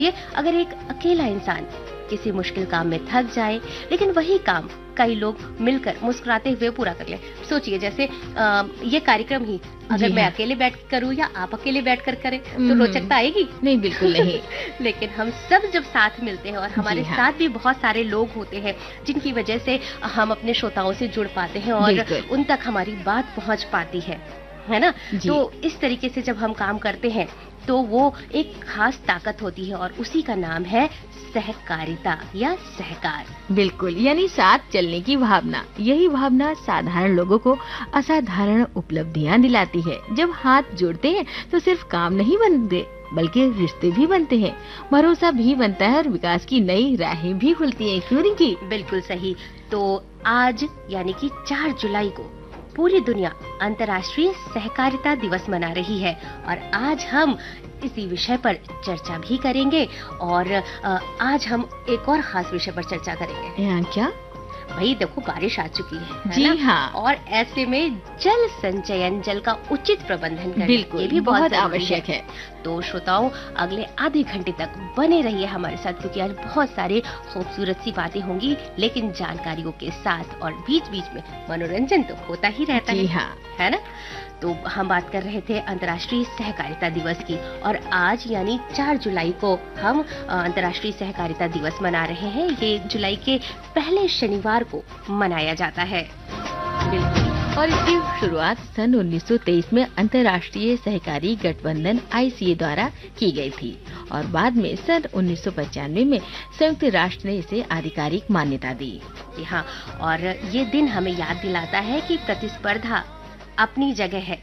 ये अगर एक अकेला इंसान किसी मुश्किल काम में थक जाए, लेकिन वही काम कई लोग मिलकर मुस्कुराते हुए पूरा कर ले। सोचिए जैसे ये कार्यक्रम ही अगर मैं अकेले बैठ करूं या आप अकेले बैठ कर करें तो रोचकता आएगी? नहीं, बिल्कुल नहीं। लेकिन हम सब जब साथ मिलते हैं और हमारे साथ भी बहुत सारे लोग होते हैं जिनकी वजह से हम अपने श्रोताओं से जुड़ पाते हैं और उन तक हमारी बात पहुंच पाती है ना? तो इस तरीके से जब हम काम करते हैं तो वो एक खास ताकत होती है और उसी का नाम है सहकारिता या सहकार। बिल्कुल, यानी साथ चलने की भावना। यही भावना साधारण लोगों को असाधारण उपलब्धियां दिलाती है। जब हाथ जोड़ते हैं तो सिर्फ काम नहीं बनते बल्कि रिश्ते भी बनते हैं, भरोसा भी बनता है और विकास की नई राहें भी खुलती हैं। क्यों रिंकी? बिल्कुल सही। तो आज यानी कि 4 जुलाई को पूरी दुनिया अंतर्राष्ट्रीय सहकारिता दिवस मना रही है और आज हम इसी विषय पर चर्चा भी करेंगे और आज हम एक और खास विषय पर चर्चा करेंगे। क्या? भाई देखो, बारिश आ चुकी है जी ना? हाँ। और ऐसे में जल संचयन, जल का उचित प्रबंधन करना बिल्कुल, ये भी बहुत आवश्यक है। तो श्रोताओं, अगले आधे घंटे तक बने रहिए हमारे साथ क्योंकि आज बहुत सारे खूबसूरत सी बातें होंगी, लेकिन जानकारियों के साथ और बीच बीच में मनोरंजन तो होता ही रहता जी हाँ। है ना? तो हम बात कर रहे थे अंतर्राष्ट्रीय सहकारिता दिवस की और आज यानी 4 जुलाई को हम अंतर्राष्ट्रीय सहकारिता दिवस मना रहे हैं। ये जुलाई के पहले शनिवार को मनाया जाता है। बिल्कुल। और इसकी शुरुआत सन 1923 में अंतर्राष्ट्रीय सहकारी गठबंधन ICA द्वारा की गई थी और बाद में सन 1995 में संयुक्त राष्ट्र ने इसे आधिकारिक मान्यता दी। जी हाँ, और ये दिन हमें याद दिलाता है कि प्रतिस्पर्धा अपनी जगह है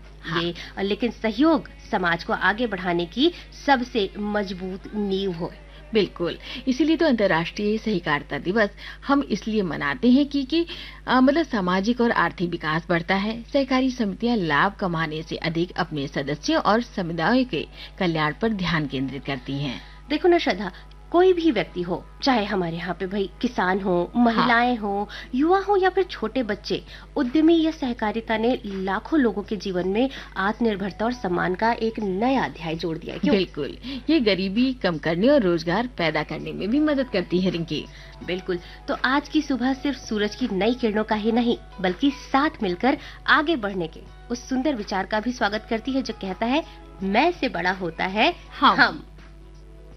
ये, लेकिन सहयोग समाज को आगे बढ़ाने की सबसे मजबूत नींव हो। बिल्कुल, इसीलिए तो अंतर्राष्ट्रीय सहकारिता दिवस हम इसलिए मनाते हैं कि मतलब सामाजिक और आर्थिक विकास बढ़ता है। सहकारी समितियां लाभ कमाने से अधिक अपने सदस्यों और समुदायों के कल्याण पर ध्यान केंद्रित करती हैं। देखो ना श्रद्धा, कोई भी व्यक्ति हो, चाहे हमारे यहाँ पे भाई किसान हो, महिलाएं हो, युवा हो या फिर छोटे बच्चे, उद्यमी या सहकारिता ने लाखों लोगों के जीवन में आत्मनिर्भरता और सम्मान का एक नया अध्याय जोड़ दिया है। क्यों? बिल्कुल, ये गरीबी कम करने और रोजगार पैदा करने में भी मदद करती है रिंकी। बिल्कुल। तो आज की सुबह सिर्फ सूरज की नई किरणों का ही नहीं बल्कि साथ मिलकर आगे बढ़ने के उस सुंदर विचार का भी स्वागत करती है जो कहता है मैं से बड़ा होता है हम।